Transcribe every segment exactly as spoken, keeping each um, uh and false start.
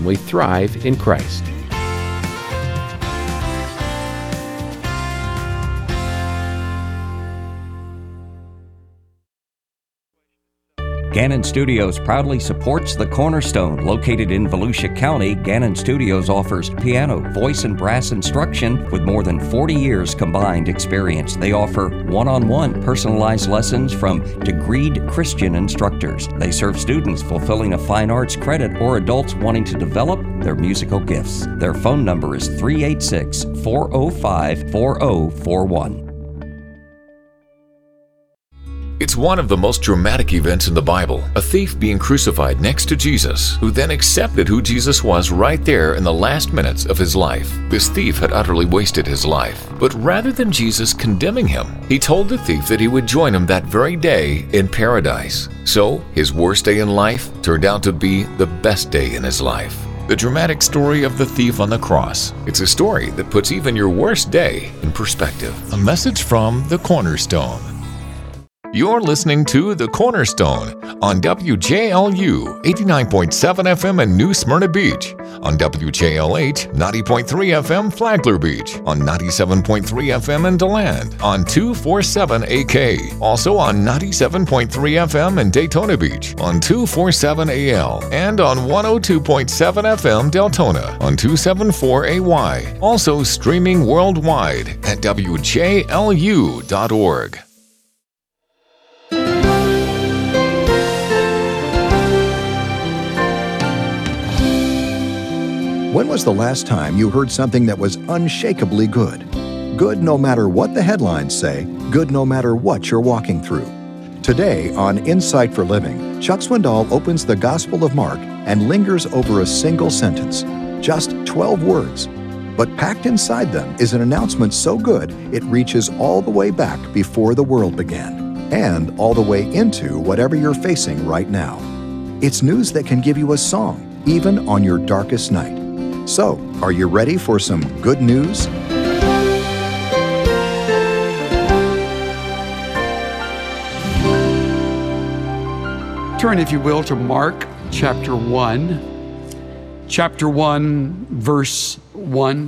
family thrive in Christ. Gannon Studios proudly supports The Cornerstone. Located in Volusia County, Gannon Studios offers piano, voice, and brass instruction with more than forty years combined experience. They offer one-on-one personalized lessons from degreed Christian instructors. They serve students fulfilling a fine arts credit or adults wanting to develop their musical gifts. Their phone number is three eight six, four oh five, four oh four one. It's one of the most dramatic events in the Bible, a thief being crucified next to Jesus, who then accepted who Jesus was right there in the last minutes of his life. This thief had utterly wasted his life, but rather than Jesus condemning him, he told the thief that he would join him that very day in paradise. So, his worst day in life turned out to be the best day in his life. The dramatic story of the thief on the cross. It's a story that puts even your worst day in perspective. A message from The Cornerstone. You're listening to The Cornerstone on W J L U eighty-nine point seven F M in New Smyrna Beach, on W J L H ninety point three F M Flagler Beach, on ninety-seven point three F M in DeLand, on two forty-seven A K, also on ninety-seven point three F M in Daytona Beach, on two forty-seven A L, and on one oh two point seven F M Deltona, on two seventy-four A Y. Also streaming worldwide at W J L U dot org. When was the last time you heard something that was unshakably good? Good no matter what the headlines say, good no matter what you're walking through. Today on Insight for Living, Chuck Swindoll opens the Gospel of Mark and lingers over a single sentence, just twelve words. But packed inside them is an announcement so good it reaches all the way back before the world began, and all the way into whatever you're facing right now. It's news that can give you a song, even on your darkest night. So, are you ready for some good news? Turn, if you will, to Mark chapter one. Chapter one, verse one.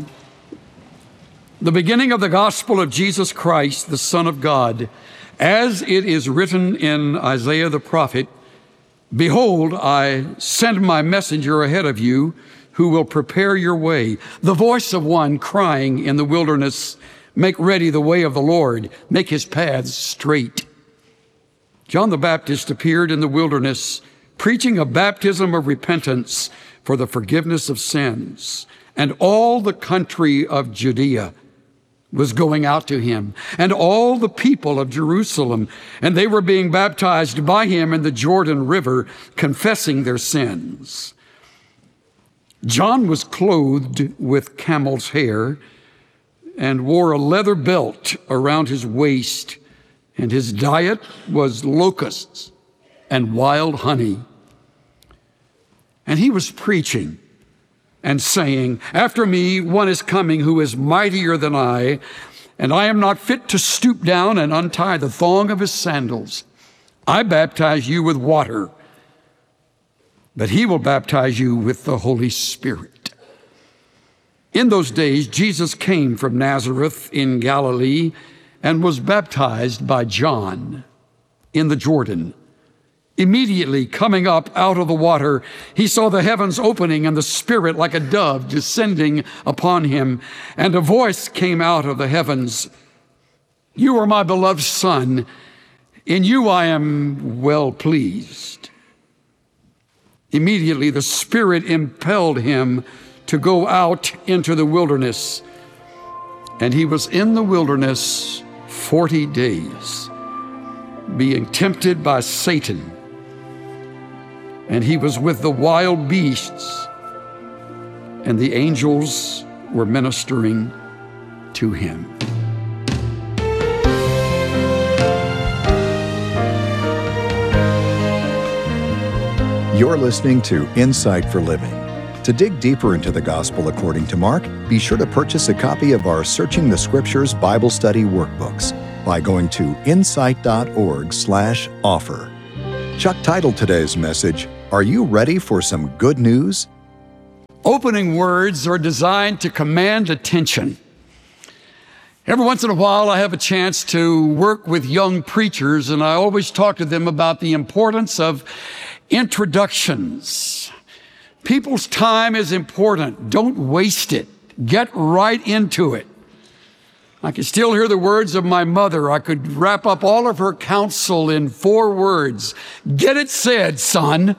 The beginning of the gospel of Jesus Christ, the Son of God, as it is written in Isaiah the prophet, "Behold, I send my messenger ahead of you, who will prepare your way. The voice of one crying in the wilderness, make ready the way of the Lord, make his paths straight." John the Baptist appeared in the wilderness, preaching a baptism of repentance for the forgiveness of sins. And all the country of Judea was going out to him, and all the people of Jerusalem, and they were being baptized by him in the Jordan River, confessing their sins. John was clothed with camel's hair and wore a leather belt around his waist, and his diet was locusts and wild honey. And he was preaching and saying, "After me, one is coming who is mightier than I, and I am not fit to stoop down and untie the thong of his sandals. I baptize you with water, but he will baptize you with the Holy Spirit." In those days, Jesus came from Nazareth in Galilee and was baptized by John in the Jordan. Immediately coming up out of the water, he saw the heavens opening and the Spirit like a dove descending upon him. And a voice came out of the heavens, "You are my beloved Son, in you I am well pleased." Immediately the Spirit impelled him to go out into the wilderness, and he was in the wilderness forty days, being tempted by Satan. And he was with the wild beasts, and the angels were ministering to him. You're listening to Insight for Living. To dig deeper into the Gospel according to Mark, be sure to purchase a copy of our Searching the Scriptures Bible Study workbooks by going to insight.org slash offer. Chuck titled today's message, "Are you ready for some good news?" Opening words are designed to command attention. Every once in a while, I have a chance to work with young preachers, and I always talk to them about the importance of introductions. People's time is important. Don't waste it. Get right into it. I can still hear the words of my mother. I could wrap up all of her counsel in four words. Get it said, son.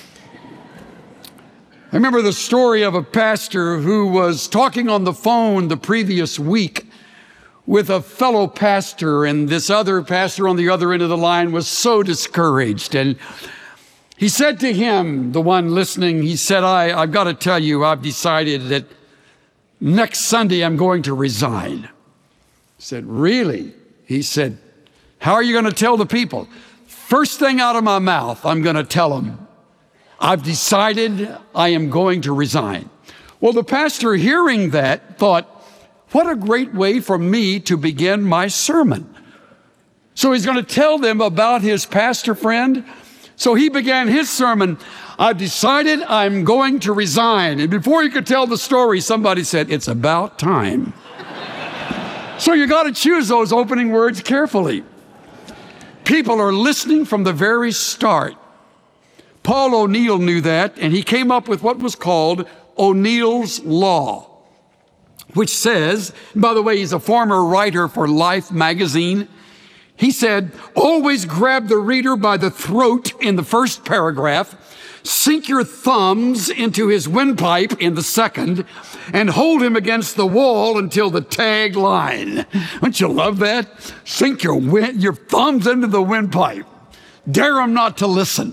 I remember the story of a pastor who was talking on the phone the previous week with a fellow pastor, and this other pastor on the other end of the line was so discouraged. And he said to him, the one listening, he said, I, I've got to tell you, I've decided that next Sunday I'm going to resign. I said, really? He said, how are you going to tell the people? First thing out of my mouth, I'm going to tell them, I've decided I am going to resign. Well, the pastor hearing that thought, what a great way for me to begin my sermon. So he's going to tell them about his pastor friend. So he began his sermon, I've decided I'm going to resign. And before he could tell the story, somebody said, it's about time. So you got to choose those opening words carefully. People are listening from the very start. Paul O'Neill knew that, and he came up with what was called O'Neill's Law, which says, by the way, he's a former writer for Life magazine. He said, always grab the reader by the throat in the first paragraph, sink your thumbs into his windpipe in the second, and hold him against the wall until the tag line. Don't you love that? Sink your, wind, your thumbs into the windpipe. Dare him not to listen.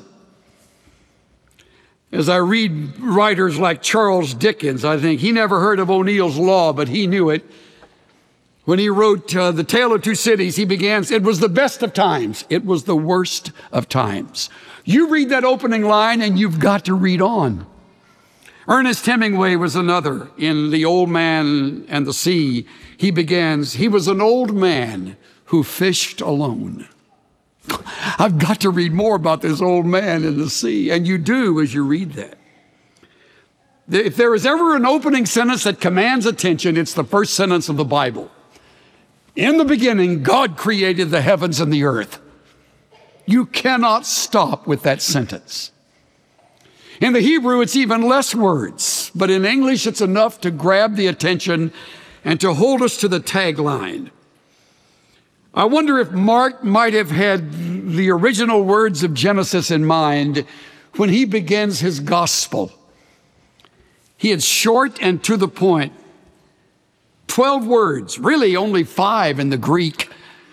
As I read writers like Charles Dickens, I think he never heard of O'Neill's Law, but he knew it. When he wrote uh, The Tale of Two Cities, he began, it was the best of times. It was the worst of times. You read that opening line and you've got to read on. Ernest Hemingway was another. In The Old Man and the Sea, he begins, he was an old man who fished alone. I've got to read more about this old man in the sea, and you do as you read that. If there is ever an opening sentence that commands attention, it's the first sentence of the Bible. In the beginning, God created the heavens and the earth. You cannot stop with that sentence. In the Hebrew, it's even less words, but in English, it's enough to grab the attention and to hold us to the tagline. I wonder if Mark might have had the original words of Genesis in mind when he begins his gospel. He is short and to the point. Twelve words, really only five in the Greek.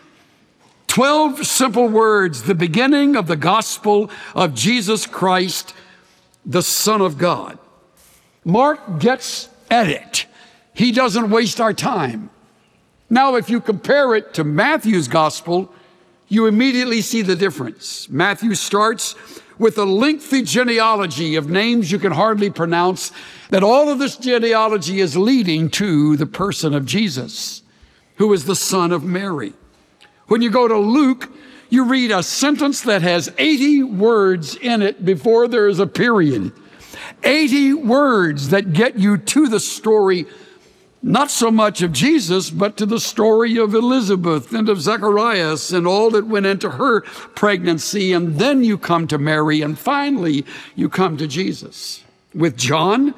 Twelve simple words, the beginning of the gospel of Jesus Christ, the Son of God. Mark gets at it. He doesn't waste our time. Now, if you compare it to Matthew's gospel, you immediately see the difference. Matthew starts with a lengthy genealogy of names you can hardly pronounce, that all of this genealogy is leading to the person of Jesus, who is the son of Mary. When you go to Luke, you read a sentence that has eighty words in it before there is a period. eighty words that get you to the story, not so much of Jesus, but to the story of Elizabeth and of Zacharias and all that went into her pregnancy. And then you come to Mary, and finally you come to Jesus. With John,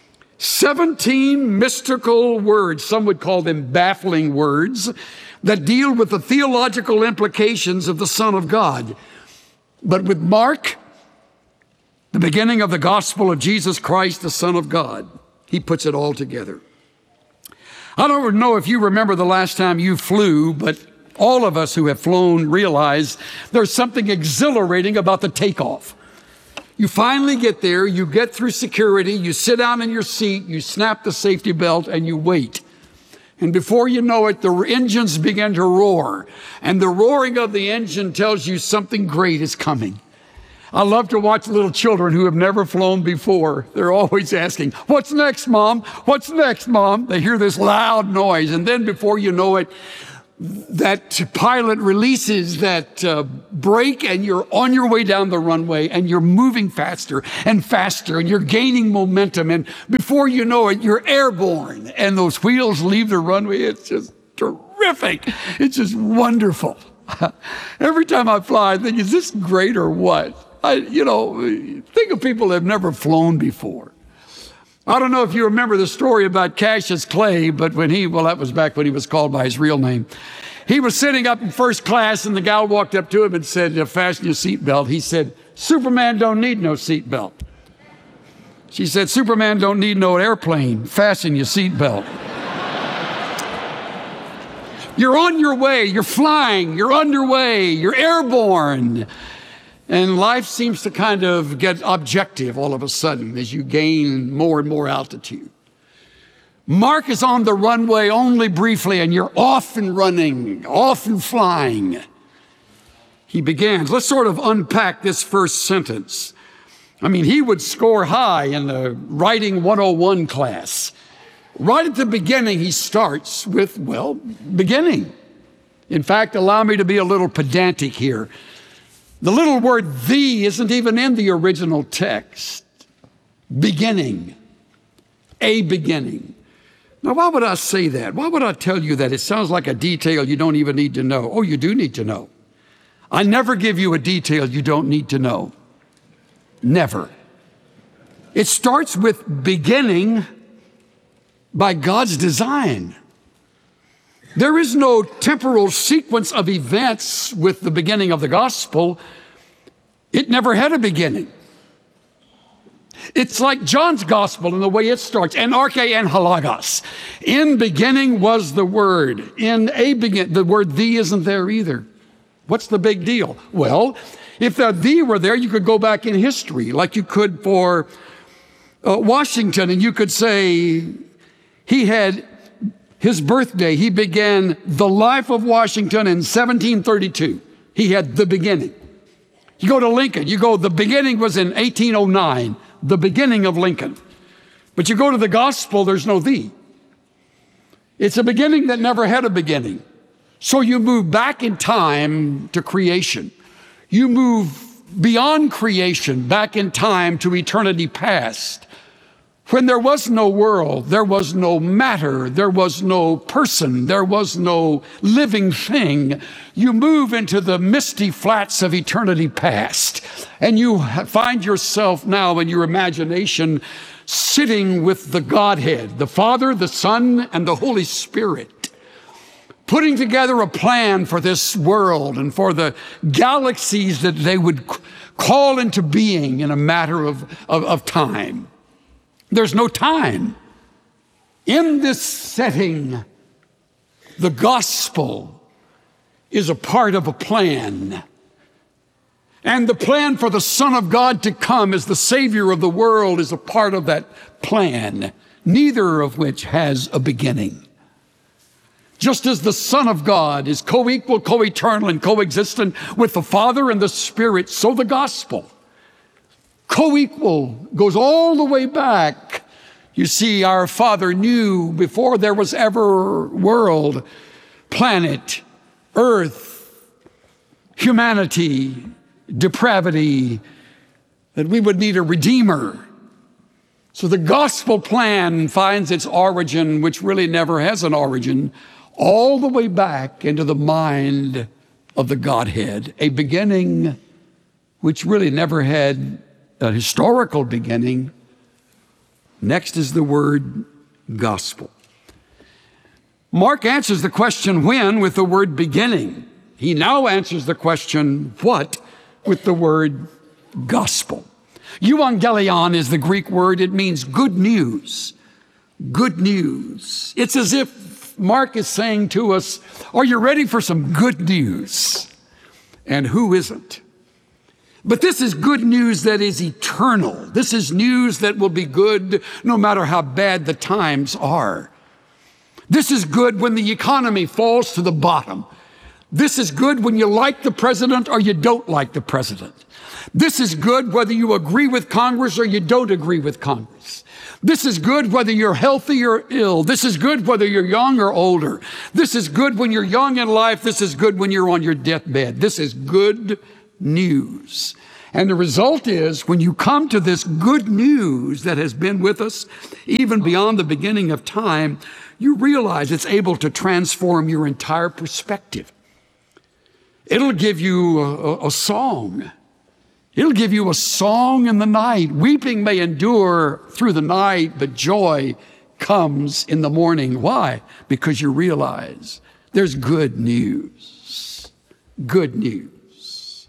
seventeen mystical words, some would call them baffling words, that deal with the theological implications of the Son of God. But with Mark, the beginning of the gospel of Jesus Christ, the Son of God, he puts it all together. I don't know if you remember the last time you flew, but all of us who have flown realize there's something exhilarating about the takeoff. You finally get there, you get through security, you sit down in your seat, you snap the safety belt, and you wait. And before you know it, the engines begin to roar. And the roaring of the engine tells you something great is coming. I love to watch little children who have never flown before. They're always asking, what's next, Mom? What's next, Mom? They hear this loud noise. And then before you know it, that pilot releases that uh, brake, and you're on your way down the runway, and you're moving faster and faster, and you're gaining momentum, and before you know it, you're airborne, and those wheels leave the runway. It's just terrific. It's just wonderful. Every time I fly, I think, is this great or what? I, you know, think of people that have never flown before. I don't know if you remember the story about Cassius Clay, but when he, well, that was back when he was called by his real name. He was sitting up in first class, and the gal walked up to him and said, fasten your seatbelt. He said, Superman don't need no seatbelt. She said, Superman don't need no airplane. Fasten your seatbelt. You're on your way. You're flying. You're underway. You're airborne. And life seems to kind of get objective all of a sudden as you gain more and more altitude. Mark is on the runway only briefly, and you're off and running, off and flying. He begins. Let's sort of unpack this first sentence. I mean, he would score high in the Writing one oh one class. Right at the beginning, he starts with, well, beginning. In fact, allow me to be a little pedantic here. The little word "the" isn't even in the original text. Beginning. A beginning. Now, why would I say that? Why would I tell you that? It sounds like a detail you don't even need to know. Oh, you do need to know. I never give you a detail you don't need to know. Never. It starts with beginning by God's design. There is no temporal sequence of events with the beginning of the gospel. It never had a beginning. It's like John's gospel in the way it starts, en arche en halagos. In beginning was the word. In a begin, the word "the" isn't there either. What's the big deal? Well, if the "the" were there, you could go back in history, like you could for uh, Washington, and you could say he had his birthday. He began the life of Washington in seventeen thirty-two. He had the beginning. You go to Lincoln, you go, the beginning was in eighteen oh nine, the beginning of Lincoln. But you go to the gospel, there's no "the." It's a beginning that never had a beginning. So you move back in time to creation. You move beyond creation, back in time to eternity past. When there was no world, there was no matter, there was no person, there was no living thing. You move into the misty flats of eternity past, and you find yourself now in your imagination sitting with the Godhead, the Father, the Son, and the Holy Spirit, putting together a plan for this world and for the galaxies that they would call into being in a matter of, of, of time. There's no time. In this setting, the gospel is a part of a plan. And the plan for the Son of God to come as the Savior of the world is a part of that plan, neither of which has a beginning. Just as the Son of God is co-equal, co-eternal, and co-existent with the Father and the Spirit, so the gospel, co-equal, goes all the way back. You see, our Father knew before there was ever world, planet, earth, humanity, depravity, that we would need a Redeemer. So the gospel plan finds its origin, which really never has an origin, all the way back into the mind of the Godhead, a beginning which really never had a historical beginning. Next is the word gospel. Mark answers the question when with the word beginning. He now answers the question what with the word gospel. Euangelion is the Greek word. It means good news. Good news. It's as if Mark is saying to us, are you ready for some good news? And who isn't? But this is good news that is eternal. This is news that will be good no matter how bad the times are. This is good when the economy falls to the bottom. This is good when you like the president or you don't like the president. This is good whether you agree with Congress or you don't agree with Congress. This is good whether you're healthy or ill. This is good whether you're young or older. This is good when you're young in life. This is good when you're on your deathbed. This is good news. And the result is, when you come to this good news that has been with us even beyond the beginning of time, you realize it's able to transform your entire perspective. It'll give you a, a song. It'll give you a song in the night. Weeping may endure through the night, but joy comes in the morning. Why? Because you realize there's good news. Good news.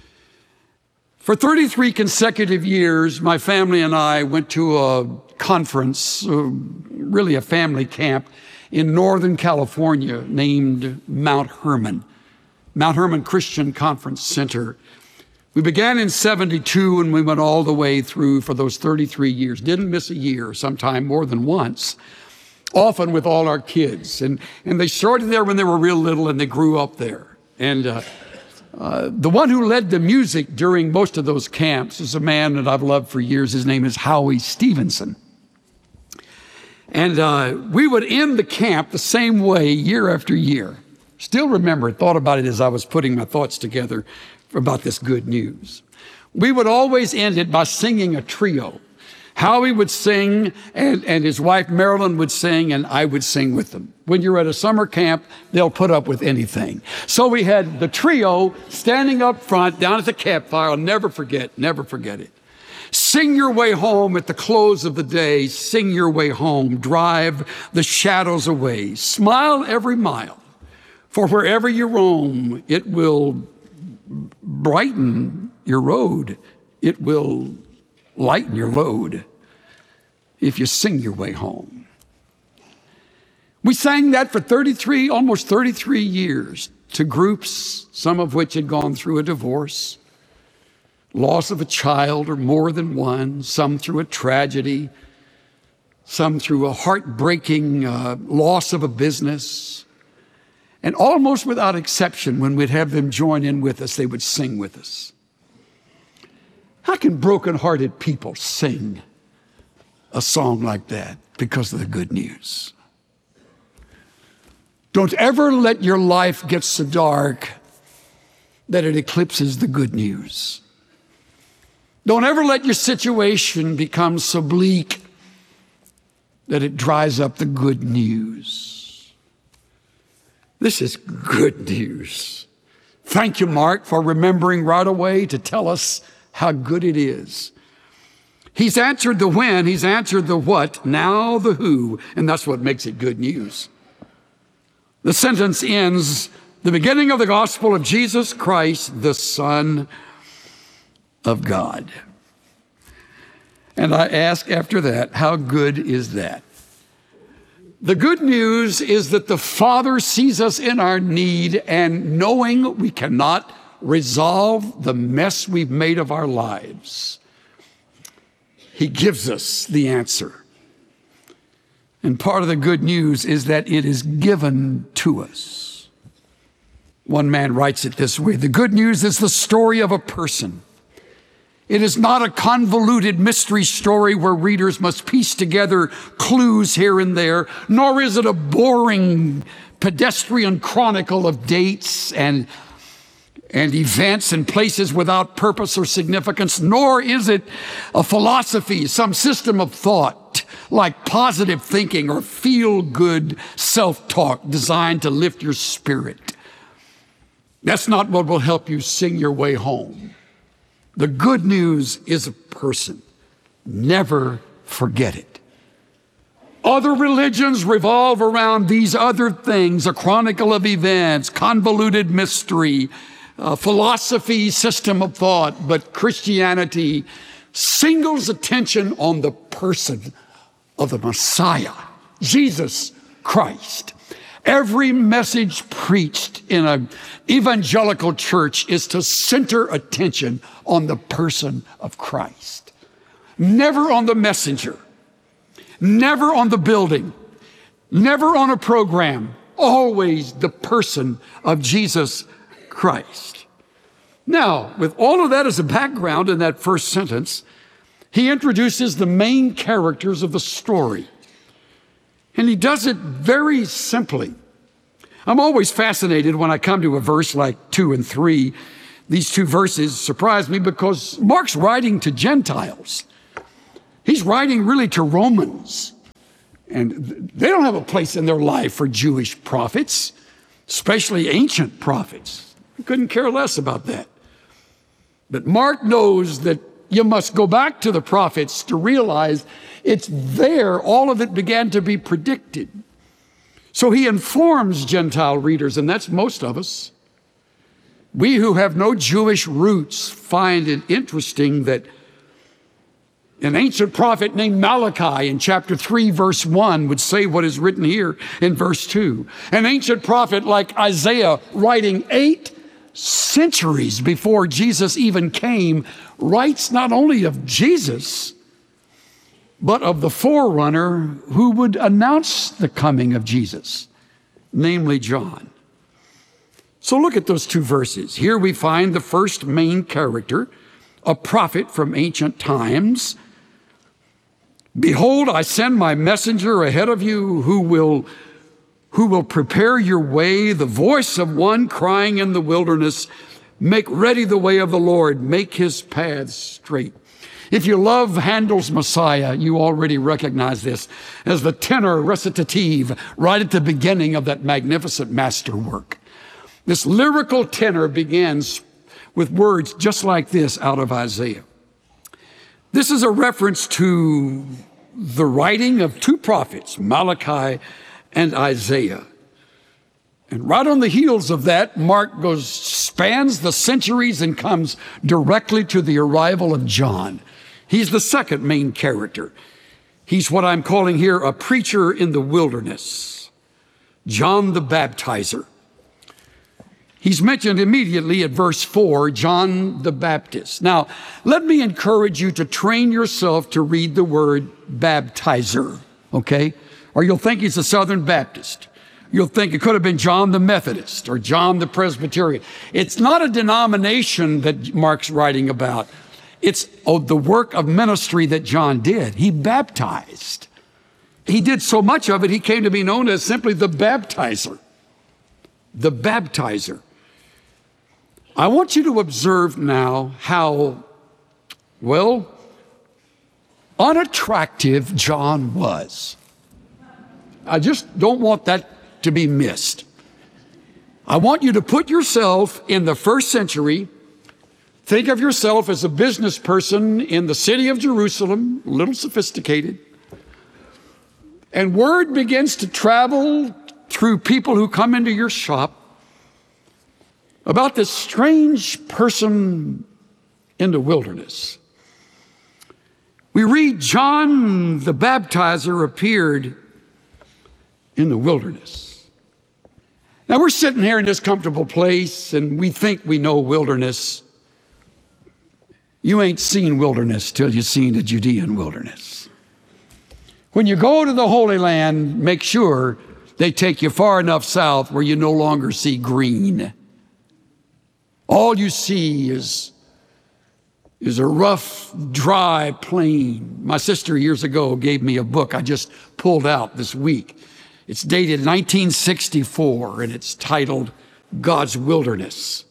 For thirty-three consecutive years, my family and I went to a conference, uh, really a family camp, in Northern California named Mount Hermon, Mount Hermon Christian Conference Center. We began in seventy-two and we went all the way through for those thirty-three years. Didn't miss a year, sometime more than once, often with all our kids. And, and they started there when they were real little and they grew up there. And uh, uh, the one who led the music during most of those camps is a man that I've loved for years. His name is Howie Stevenson. And uh, we would end the camp the same way year after year. Still remember it, thought about it as I was putting my thoughts together about this good news. We would always end it by singing a trio. Howie would sing, and, and his wife Marilyn would sing, and I would sing with them. When you're at a summer camp, they'll put up with anything. So we had the trio standing up front, down at the campfire. I'll never forget, never forget it. Sing your way home at the close of the day. Sing your way home. Drive the shadows away. Smile every mile. For wherever you roam, it will brighten your road. It will lighten your load if you sing your way home. We sang that for thirty-three, almost thirty-three years to groups, some of which had gone through a divorce, loss of a child or more than one, some through a tragedy, some through a heartbreaking uh, loss of a business. And almost without exception, when we'd have them join in with us, they would sing with us. How can broken-hearted people sing a song like that? Because of the good news. Don't ever let your life get so dark that it eclipses the good news. Don't ever let your situation become so bleak that it dries up the good news. This is good news. Thank you, Mark, for remembering right away to tell us how good it is. He's answered the when, he's answered the what, now the who, and that's what makes it good news. The sentence ends, the beginning of the gospel of Jesus Christ, the Son of God. And I ask after that, how good is that? The good news is that the Father sees us in our need, and knowing we cannot resolve the mess we've made of our lives, He gives us the answer. And part of the good news is that it is given to us. One man writes it this way: the good news is the story of a person. It is not a convoluted mystery story where readers must piece together clues here and there, nor is it a boring pedestrian chronicle of dates and, and events and places without purpose or significance, nor is it a philosophy, some system of thought like positive thinking or feel-good self-talk designed to lift your spirit. That's not what will help you sing your way home. The good news is a person. Never forget it. Other religions revolve around these other things, a chronicle of events, convoluted mystery, a philosophy, system of thought, but Christianity singles attention on the person of the Messiah, Jesus Christ. Every message preached in an evangelical church is to center attention on the person of Christ. Never on the messenger, never on the building, never on a program, always the person of Jesus Christ. Now, with all of that as a background in that first sentence, He introduces the main characters of the story. And he does it very simply. I'm always fascinated when I come to a verse like two and three. These two verses surprise me because Mark's writing to Gentiles. He's writing really to Romans. And they don't have a place in their life for Jewish prophets, especially ancient prophets. He couldn't care less about that. But Mark knows that you must go back to the prophets to realize it's there all of it began to be predicted. So he informs Gentile readers, and that's most of us. We who have no Jewish roots find it interesting that an ancient prophet named Malachi in chapter three, verse one would say what is written here in verse two. An ancient prophet like Isaiah, writing eight centuries before Jesus even came, writes not only of Jesus, but of the forerunner who would announce the coming of Jesus, namely John. So look at those two verses. Here we find the first main character, a prophet from ancient times. Behold, I send my messenger ahead of you who will, who will prepare your way, the voice of one crying in the wilderness, make ready the way of the Lord, make his paths straight. If you love Handel's Messiah, you already recognize this as the tenor recitative right at the beginning of that magnificent masterwork. This lyrical tenor begins with words just like this out of Isaiah. This is a reference to the writing of two prophets, Malachi and Isaiah. And right on the heels of that, Mark goes, spans the centuries and comes directly to the arrival of John. He's the second main character. He's what I'm calling here a preacher in the wilderness, John the Baptizer. He's mentioned immediately at verse four, John the Baptist. Now, let me encourage you to train yourself to read the word baptizer, okay? Or you'll think he's a Southern Baptist. You'll think it could have been John the Methodist or John the Presbyterian. It's not a denomination that Mark's writing about. It's oh, the work of ministry that John did. He baptized. He did so much of it, he came to be known as simply the baptizer. The baptizer. I want you to observe now how, well, unattractive John was. I just don't want that to be missed. I want you to put yourself in the first century. Think of yourself as a business person in the city of Jerusalem, a little sophisticated. And word begins to travel through people who come into your shop about this strange person in the wilderness. We read John the Baptizer appeared in the wilderness. Now we're sitting here in this comfortable place and we think we know wilderness. You ain't seen wilderness till you've seen the Judean wilderness. When you go to the Holy Land, make sure they take you far enough south where you no longer see green. All you see is, is a rough, dry plain. My sister years ago gave me a book I just pulled out this week. It's dated nineteen sixty-four, and it's titled God's Wilderness.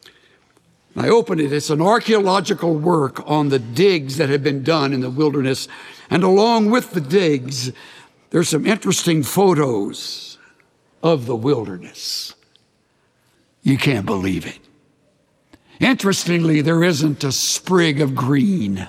I opened it. It's an archaeological work on the digs that have been done in the wilderness. And along with the digs, there's some interesting photos of the wilderness. You can't believe it. Interestingly, there isn't a sprig of green.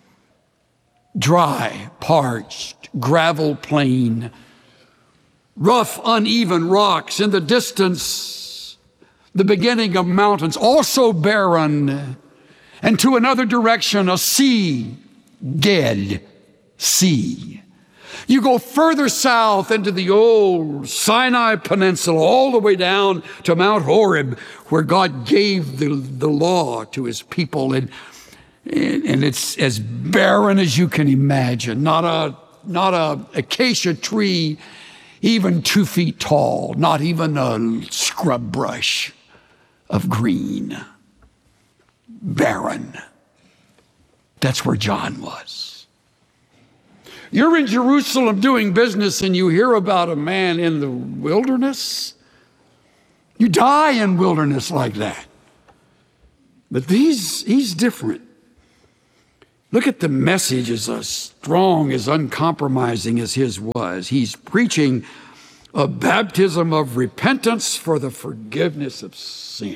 Dry, parched, gravel plain, rough, uneven rocks. In the distance, the beginning of mountains, also barren. And to another direction, a sea, dead sea. You go further south into the old Sinai Peninsula, all the way down to Mount Horeb, where God gave the, the law to his people. And, and, and it's as barren as you can imagine. Not a, not a acacia tree, even two feet tall. Not even a scrub brush of green. Barren. That's where John was. You're in Jerusalem doing business and you hear about a man in the wilderness. You die in wilderness like that. But these, he's different. Look at the message, as strong, as uncompromising as his was. He's preaching a baptism of repentance for the forgiveness of sin.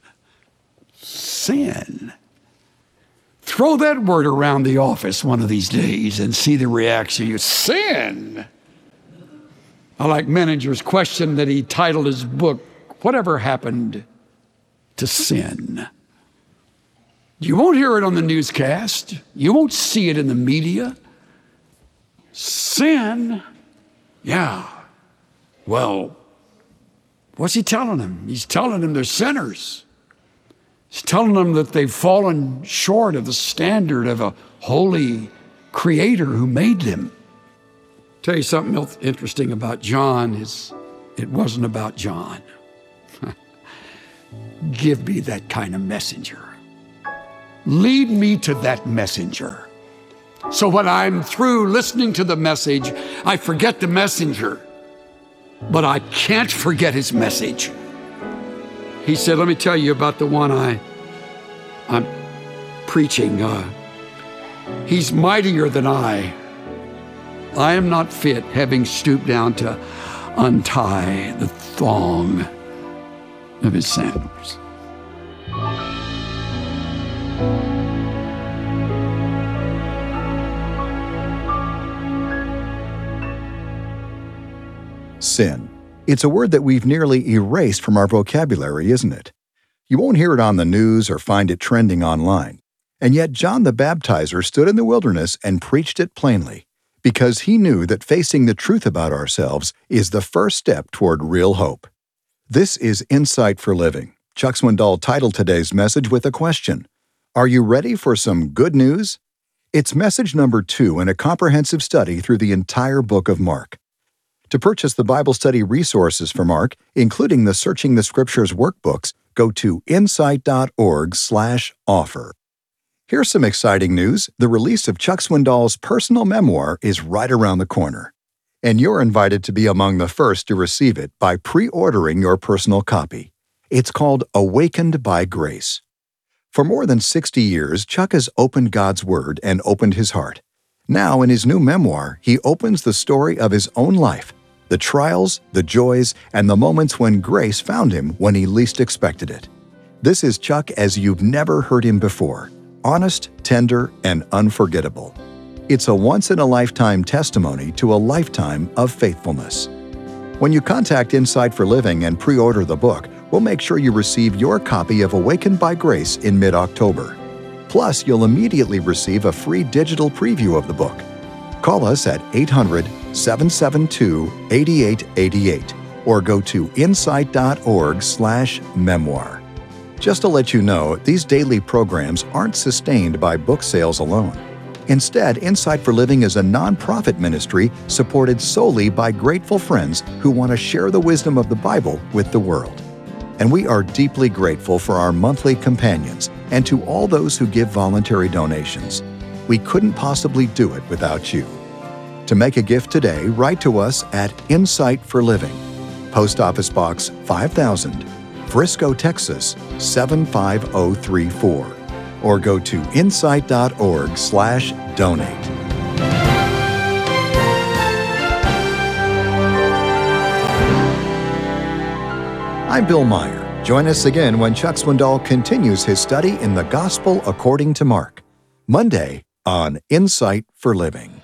Sin. Throw that word around the office one of these days and see the reaction. You sin. I like Menninger's question that he titled his book, Whatever Happened to Sin? You won't hear it on the newscast. You won't see it in the media. Sin? Yeah. Well, what's he telling them? He's telling them they're sinners. He's telling them that they've fallen short of the standard of a holy creator who made them. Tell you something else interesting about John is it wasn't about John. Give me that kind of messenger. Lead me to that messenger. So when I'm through listening to the message, I forget the messenger, but I can't forget his message. He said, let me tell you about the one I, I'm preaching. Uh, he's mightier than I. I am not fit, having stooped down to untie the thong of his sandals. Sin. It's a word that we've nearly erased from our vocabulary, isn't it? You won't hear it on the news or find it trending online. And yet John the Baptizer stood in the wilderness and preached it plainly, because he knew that facing the truth about ourselves is the first step toward real hope. This is Insight for Living. Chuck Swindoll titled today's message with a question. Are you ready for some good news? It's message number two in a comprehensive study through the entire book of Mark. To purchase the Bible study resources for Mark, including the Searching the Scriptures workbooks, go to insight.org slash offer. Here's some exciting news. The release of Chuck Swindoll's personal memoir is right around the corner. And you're invited to be among the first to receive it by pre-ordering your personal copy. It's called Awakened by Grace. For more than sixty years, Chuck has opened God's Word and opened his heart. Now, in his new memoir, he opens the story of his own life, the trials, the joys, and the moments when grace found him when he least expected it. This is Chuck as you've never heard him before, honest, tender, and unforgettable. It's a once-in-a-lifetime testimony to a lifetime of faithfulness. When you contact Insight for Living and pre-order the book, we'll make sure you receive your copy of Awakened by Grace in mid-October. Plus, you'll immediately receive a free digital preview of the book. Call us at eight hundred, seven seven two, eight eight eight eight or go to insight.org slash memoir. Just to let you know, these daily programs aren't sustained by book sales alone. Instead, Insight for Living is a nonprofit ministry supported solely by grateful friends who want to share the wisdom of the Bible with the world. And we are deeply grateful for our monthly companions and to all those who give voluntary donations. We couldn't possibly do it without you. To make a gift today, write to us at Insight for Living, Post Office Box five thousand, Frisco, Texas seven five zero three four, or go to insight.org slash donate. I'm Bill Meyer. Join us again when Chuck Swindoll continues his study in the Gospel according to Mark, Monday on Insight for Living.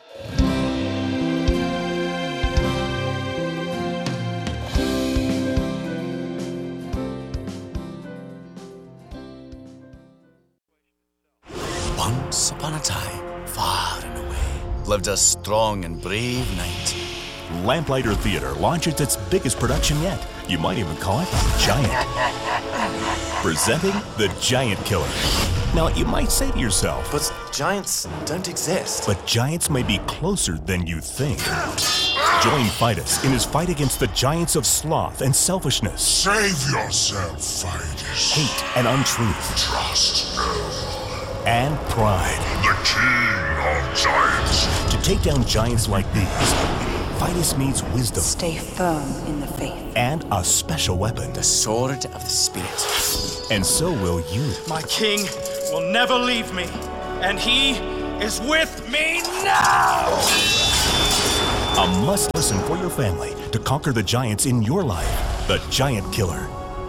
Once upon a time, far and away, lived a strong and brave knight. Lamplighter Theater launches its biggest production yet. You might even call it Giant. Presenting The Giant Killer. Now, you might say to yourself, But giants don't exist. but giants may be closer than you think. Join Fidus in his fight against the giants of sloth and selfishness, Save yourself, Fidus. hate and untruth, Trust no one. and pride. The king of giants. To take down giants like these, Vitus needs wisdom. Stay firm in the faith. And a special weapon. The sword of the Spirit. And so will you. My king will never leave me, and he is with me now! A must-listen for your family to conquer the giants in your life. The Giant Killer.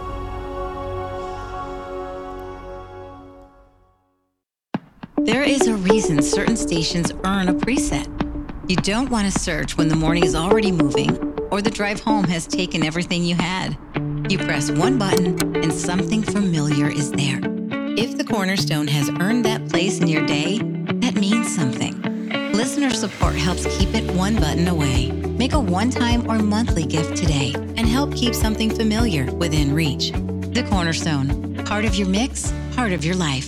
There is a reason certain stations earn a preset. You don't want to search when the morning is already moving or the drive home has taken everything you had. You press one button and something familiar is there. If the Cornerstone has earned that place in your day, that means something. Listener support helps keep it one button away. Make a one-time or monthly gift today and help keep something familiar within reach. The Cornerstone, part of your mix, part of your life.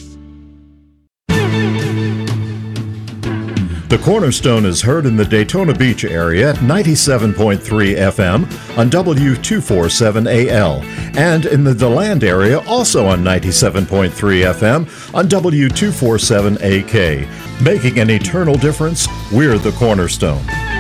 The Cornerstone is heard in the Daytona Beach area at ninety-seven point three F M on W two forty-seven A L and in the DeLand area also on ninety-seven point three F M on W two forty-seven A K. Making an eternal difference, we're the Cornerstone.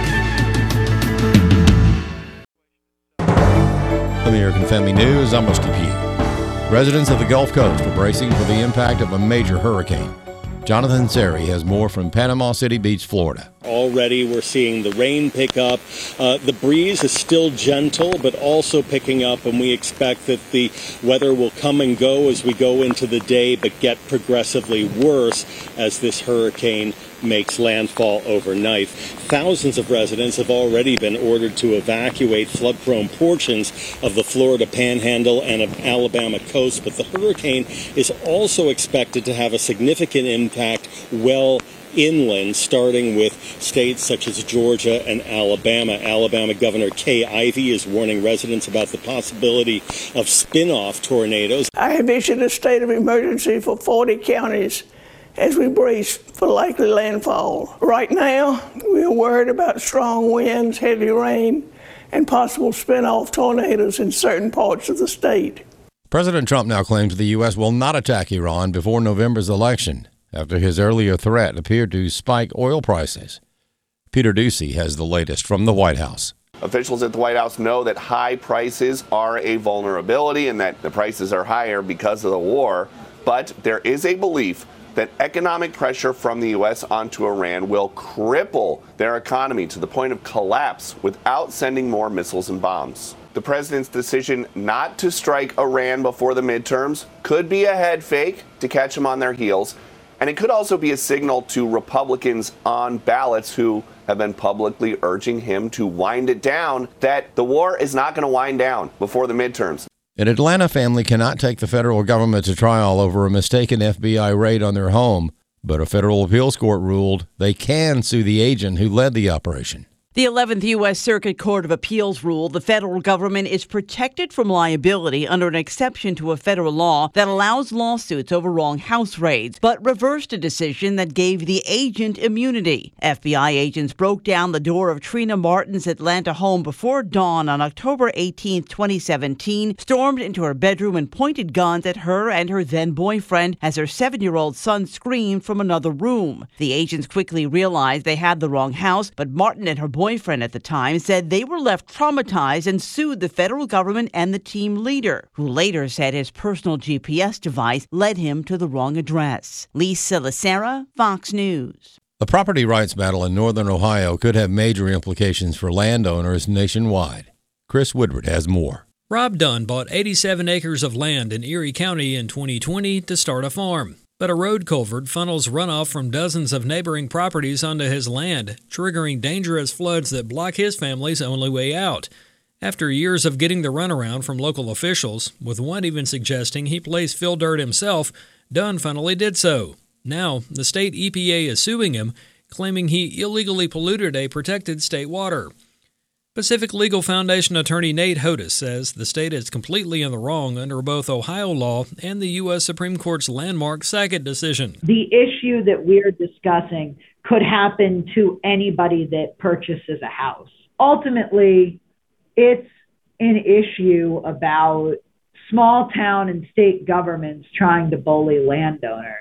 American Family News, I'm Rusty Pugh. Residents of the Gulf Coast are bracing for the impact of a major hurricane. Jonathan Seri has more from Panama City Beach, Florida. Already we're seeing the rain pick up. Uh, the breeze is still gentle, but also picking up, and we expect that the weather will come and go as we go into the day, but get progressively worse as this hurricane makes landfall overnight. Thousands of residents have already been ordered to evacuate flood-prone portions of the Florida Panhandle and of Alabama coast, but the hurricane is also expected to have a significant impact well inland, starting with states such as Georgia and Alabama. Alabama Governor Kay Ivey is warning residents about the possibility of spin-off tornadoes. I have issued a state of emergency for forty counties as we brace for likely landfall. Right now, we are worried about strong winds, heavy rain, and possible spin-off tornadoes in certain parts of the state. President Trump now claims the U S will not attack Iran before November's election, after his earlier threat appeared to spike oil prices. Peter Doocy has the latest from the White House. Officials at the White House know that high prices are a vulnerability and that the prices are higher because of the war, but there is a belief that economic pressure from the U S onto Iran will cripple their economy to the point of collapse without sending more missiles and bombs. The president's decision not to strike Iran before the midterms could be a head fake to catch them on their heels, and it could also be a signal to Republicans on ballots who have been publicly urging him to wind it down, that the war is not going to wind down before the midterms. An Atlanta family cannot take the federal government to trial over a mistaken F B I raid on their home, but a federal appeals court ruled they can sue the agent who led the operation. The eleventh U S Circuit Court of Appeals ruled the federal government is protected from liability under an exception to a federal law that allows lawsuits over wrong house raids, but reversed a decision that gave the agent immunity. F B I agents broke down the door of Trina Martin's Atlanta home before dawn on October eighteenth, twenty seventeen, stormed into her bedroom and pointed guns at her and her then-boyfriend as her seven-year-old son screamed from another room. The agents quickly realized they had the wrong house, but Martin and her boyfriend boyfriend at the time said they were left traumatized and sued the federal government and the team leader, who later said his personal G P S device led him to the wrong address. Lisa Lacera, Fox News. The property rights battle in northern Ohio could have major implications for landowners nationwide. Chris Woodward has more. Rob Dunn bought eighty-seven acres of land in Erie County in twenty twenty to start a farm. But a road culvert funnels runoff from dozens of neighboring properties onto his land, triggering dangerous floods that block his family's only way out. After years of getting the runaround from local officials, with one even suggesting he plays fill dirt himself, Dunn finally did so. Now, the state E P A is suing him, claiming he illegally polluted a protected state water. Pacific Legal Foundation attorney Nate Hodis says the state is completely in the wrong under both Ohio law and the U S Supreme Court's landmark Sackett decision. The issue that we're discussing could happen to anybody that purchases a house. Ultimately, it's an issue about small town and state governments trying to bully landowners.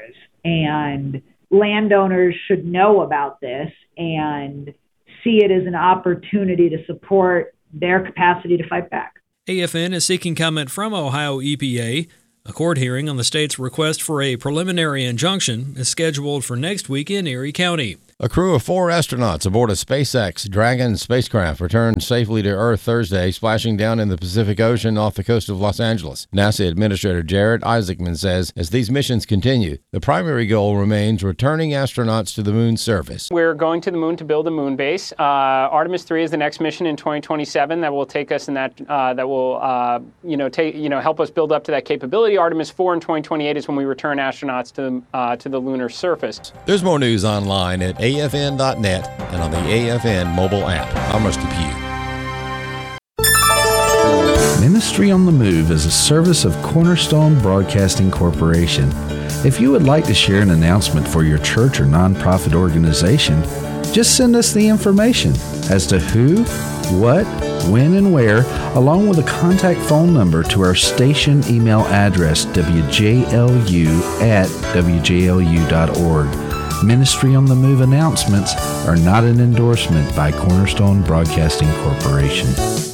And landowners should know about this and see it as an opportunity to support their capacity to fight back. A F N is seeking comment from Ohio E P A. A court hearing on the state's request for a preliminary injunction is scheduled for next week in Erie County. A crew of four astronauts aboard a SpaceX Dragon spacecraft returned safely to Earth Thursday, splashing down in the Pacific Ocean off the coast of Los Angeles. NASA Administrator Jared Isaacman says as these missions continue, the primary goal remains returning astronauts to the moon's surface. We're going to the moon to build a moon base. Uh, Artemis three is the next mission in twenty twenty-seven that will take us in that uh, that will uh, you know take you know help us build up to that capability. Artemis four in twenty twenty-eight is when we return astronauts to uh, to the lunar surface. There's more news online at A F N dot net and on the A F N mobile app. I'm Rusty Pugh. Ministry on the Move is a service of Cornerstone Broadcasting Corporation. If you would like to share an announcement for your church or nonprofit organization, just send us the information as to who, what, when, and where, along with a contact phone number to our station email address, W J L U at W J L U dot org. Ministry on the Move announcements are not an endorsement by Cornerstone Broadcasting Corporation.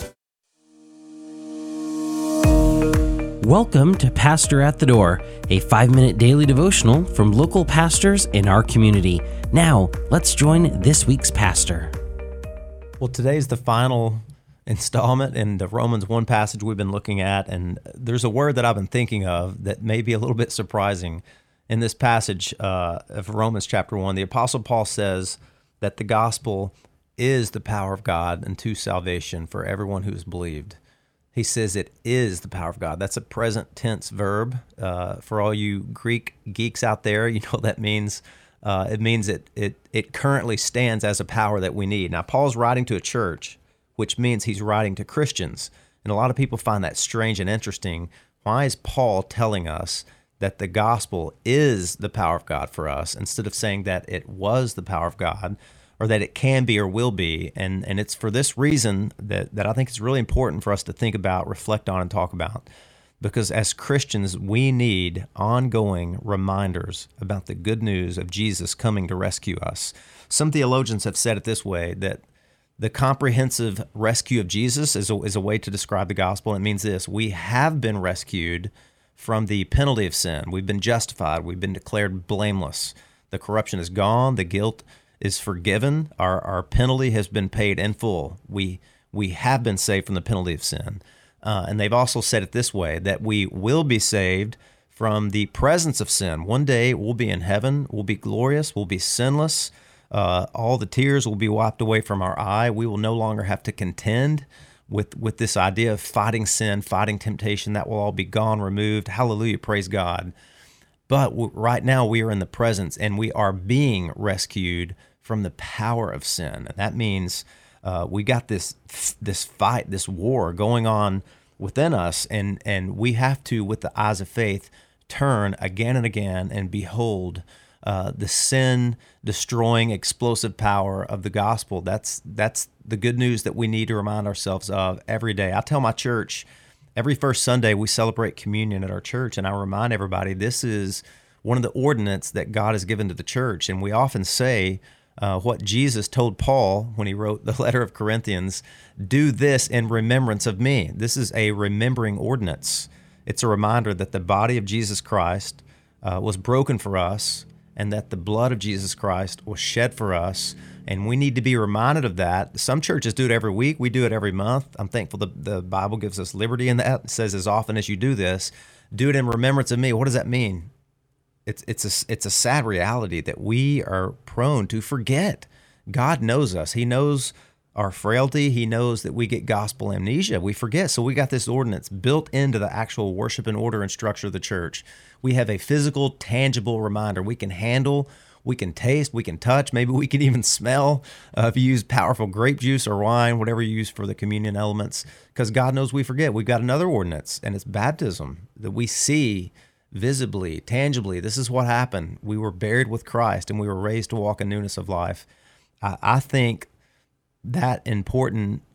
Welcome to Pastor at the Door, a five-minute daily devotional from local pastors in our community. Now, let's join this week's pastor. Well, today's the final installment in the Romans one passage we've been looking at, and there's a word that I've been thinking of that may be a little bit surprising. In this passage uh, of Romans chapter one, the Apostle Paul says that the gospel is the power of God unto salvation for everyone who has believed. He says it is the power of God. That's a present tense verb. Uh, for all you Greek geeks out there, you know that means uh, it means it, it it currently stands as a power that we need. Now, Paul's writing to a church, which means he's writing to Christians. And a lot of people find that strange and interesting. Why is Paul telling us that the gospel is the power of God for us, instead of saying that it was the power of God, or that it can be or will be? And and it's for this reason that, that I think it's really important for us to think about, reflect on, and talk about. Because as Christians, we need ongoing reminders about the good news of Jesus coming to rescue us. Some theologians have said it this way, that the comprehensive rescue of Jesus is a, is a way to describe the gospel. It means this: we have been rescued from the penalty of sin. We've been justified. We've been declared blameless. The corruption is gone. The guilt is forgiven. Our our penalty has been paid in full. We we have been saved from the penalty of sin. Uh, and they've also said it this way, that we will be saved from the presence of sin. One day we'll be in heaven. We'll be glorious. We'll be sinless. Uh, all the tears will be wiped away from our eye. We will no longer have to contend with with this idea of fighting sin, fighting temptation. That will all be gone, removed. Hallelujah, praise God. But w- right now we are in the presence, and we are being rescued from the power of sin. And that means uh, we got this this fight, this war going on within us, and and we have to, with the eyes of faith, turn again and again and behold Uh, the sin-destroying, explosive power of the gospel. That's that's the good news that we need to remind ourselves of every day. I tell my church, every first Sunday we celebrate communion at our church, and I remind everybody this is one of the ordinances that God has given to the church. And we often say uh, what Jesus told Paul when he wrote the letter of Corinthians, do this in remembrance of me. This is a remembering ordinance. It's a reminder that the body of Jesus Christ uh, was broken for us, and that the blood of Jesus Christ was shed for us, and we need to be reminded of that. Some churches do it every week. We do it every month. I'm thankful the, the Bible gives us liberty in that. It says, as often as you do this, do it in remembrance of me. What does that mean? It's it's a, it's a sad reality that we are prone to forget. God knows us. He knows our frailty. He knows that we get gospel amnesia. We forget. So we got this ordinance built into the actual worship and order and structure of the church. We have a physical, tangible reminder. We can handle, we can taste, we can touch, maybe we can even smell. Uh, if you use powerful grape juice or wine, whatever you use for the communion elements, because God knows we forget. We've got another ordinance, and it's baptism, that we see visibly, tangibly. This is what happened. We were buried with Christ, and we were raised to walk in newness of life. I, I think that important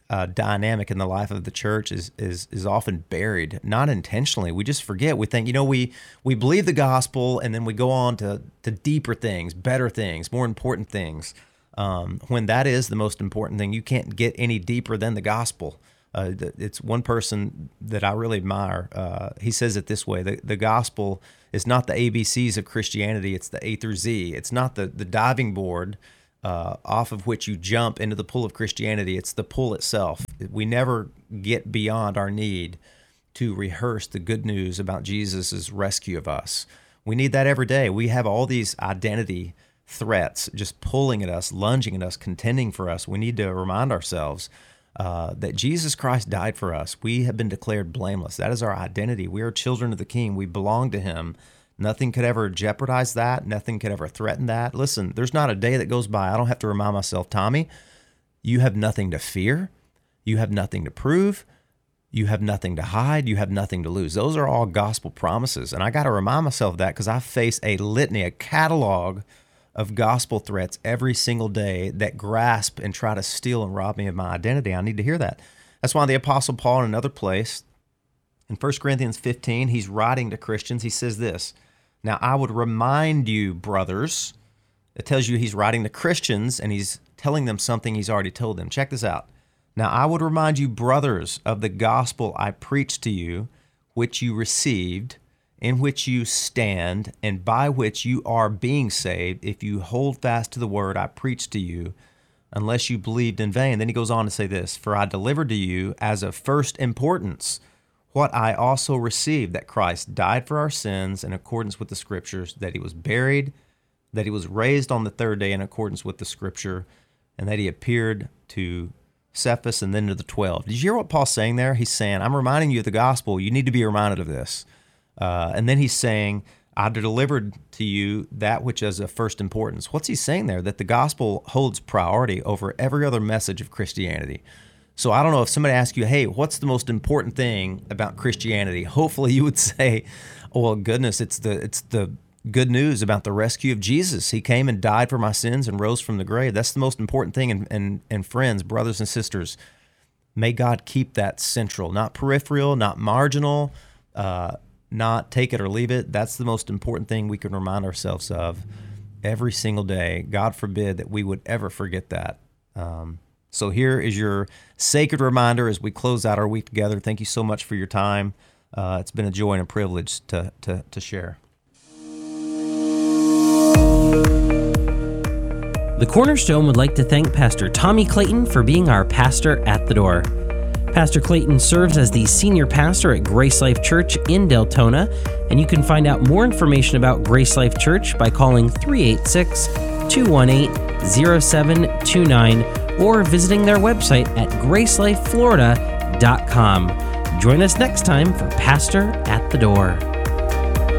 uh, dynamic in the life of the church is is is often buried, not intentionally. We just forget. We think, you know, we we believe the gospel, and then we go on to to deeper things, better things, more important things. Um, when that is the most important thing, you can't get any deeper than the gospel. Uh, it's one person that I really admire. Uh, he says it this way: the the gospel is not the A B Cs of Christianity; it's the A through Z. It's not the the diving board Uh, off of which you jump into the pool of Christianity. It's the pool itself. We never get beyond our need to rehearse the good news about Jesus' rescue of us. We need that every day. We have all these identity threats just pulling at us, lunging at us, contending for us. We need to remind ourselves uh, that Jesus Christ died for us. We have been declared blameless. That is our identity. We are children of the King. We belong to Him. Nothing could ever jeopardize that. Nothing could ever threaten that. Listen, there's not a day that goes by I don't have to remind myself, Tommy, you have nothing to fear. You have nothing to prove. You have nothing to hide. You have nothing to lose. Those are all gospel promises. And I got to remind myself of that because I face a litany, a catalog of gospel threats every single day that grasp and try to steal and rob me of my identity. I need to hear that. That's why the Apostle Paul in another place, in First Corinthians fifteen, he's writing to Christians. He says this, "Now I would remind you, brothers," it tells you he's writing to Christians and he's telling them something he's already told them. Check this out. "Now I would remind you, brothers, of the gospel I preached to you, which you received, in which you stand, and by which you are being saved, if you hold fast to the word I preached to you, unless you believed in vain." Then he goes on to say this, "For I delivered to you as of first importance what I also received, that Christ died for our sins in accordance with the Scriptures, that He was buried, that He was raised on the third day in accordance with the Scripture, and that He appeared to Cephas and then to the twelve." Did you hear what Paul's saying there? He's saying, I'm reminding you of the gospel. You need to be reminded of this. Uh, and then he's saying, I delivered to you that which is of first importance. What's he saying there? That the gospel holds priority over every other message of Christianity. So I don't know if somebody asks you, hey, what's the most important thing about Christianity? Hopefully you would say, oh, well, goodness, it's the it's the good news about the rescue of Jesus. He came and died for my sins and rose from the grave. That's the most important thing. And, and, and friends, brothers and sisters, may God keep that central, not peripheral, not marginal, uh, not take it or leave it. That's the most important thing we can remind ourselves of every single day. God forbid that we would ever forget that. Um, So here is your sacred reminder as we close out our week together. Thank you so much for your time. Uh, it's been a joy and a privilege to, to, to share. The Cornerstone would like to thank Pastor Tommy Clayton for being our pastor at the door. Pastor Clayton serves as the senior pastor at Grace Life Church in Deltona, and you can find out more information about Grace Life Church by calling three eight six, two one eight, zero seven two nine or visiting their website at grace life florida dot com. Join us next time for Pastor at the Door.